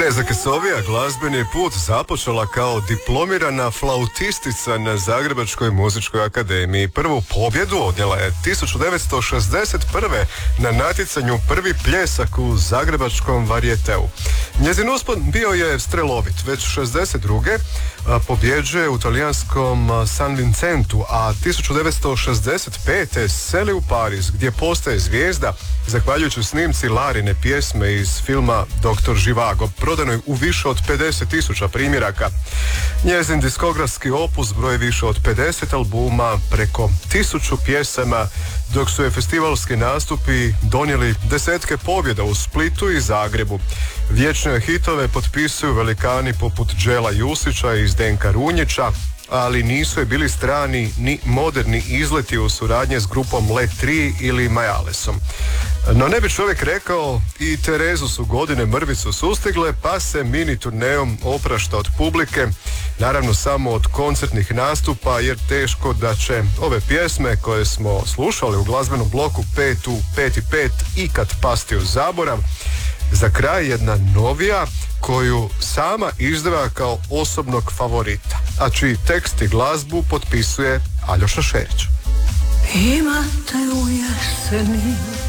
Tereza Kesovija glazbeni put započela kao diplomirana flautistica na Zagrebačkoj muzičkoj akademiji. Prvu pobjedu odnijela je 1961. na natjecanju Prvi pljesak u Zagrebačkom varijeteu. Njezin uspon bio je strelovit. Već 62. pobjeđuje u talijanskom San Vincentu, a 1965. seli u Pariz, gdje postaje zvijezda zahvaljujući snimci Larine pjesme iz filma Dr. Živago, prodanoj u više od 50.000 primjeraka. Njezin diskografski opus broji više od 50 albuma, preko 1000 pjesama, dok su je festivalski nastupi donijeli desetke pobjeda u Splitu i Zagrebu. Vječne hitove potpisuju velikani poput Đela Jusića i Zdenka Runjića, ali nisu je bili strani ni moderni izleti u suradnje s grupom Let 3 ili Majalesom. No ne bi čovjek rekao, i Terezu su godine mrvicu sustigle, pa se mini turneom oprašta od publike, naravno samo od koncertnih nastupa, jer teško da će ove pjesme koje smo slušali u glazbenom bloku 5 u 5 i 5 ikad pasti u zaborav. Za kraj jedna novija koju sama izdvaja kao osobnog favorita, a čiji tekst i glazbu potpisuje Aljoša Šerić. Imate u jeseni